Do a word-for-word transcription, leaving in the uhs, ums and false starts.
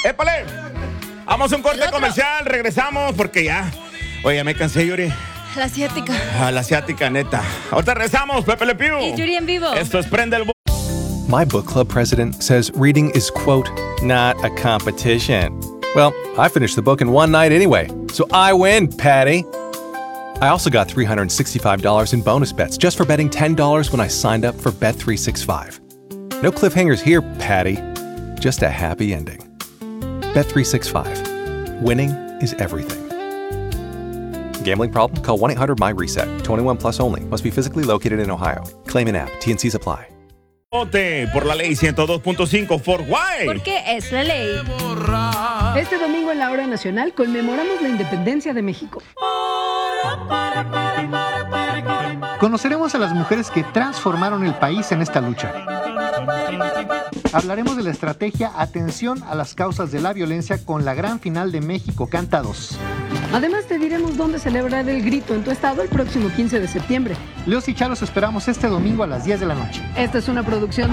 ¡Épale! Vamos a un corte comercial, regresamos porque ya... Oye, ya me cansé, Yuri. La asiática. A la asiática, neta. Ahorita regresamos, Pepe Le Pew. Y Yuri en vivo. Esto es Prende el... My book club president says reading is, quote, not a competition. Well, I finished the book in one night anyway, so I win, Patty. I also got three hundred sixty-five dollars in bonus bets just for betting ten dollars when I signed up for Bet three sixty-five. No cliffhangers here, Patty. Just a happy ending. Bet three sixty-five. Winning is everything. Gambling problem? Call one eight hundred M Y reset. twenty-one plus only. Must be physically located in Ohio. Claim in app. T and C's apply. Vote por la ley ciento dos punto cinco. ¿For why? Porque es la ley. Este domingo en la hora nacional conmemoramos la independencia de México. Conoceremos a las mujeres que transformaron el país en esta lucha. Hablaremos de la estrategia Atención a las causas de la violencia con la gran final de México Canta dos. Además te diremos dónde celebrar el grito en tu estado el próximo quince de septiembre. Leos y Chalos esperamos este domingo a las diez de la noche. Esta es una producción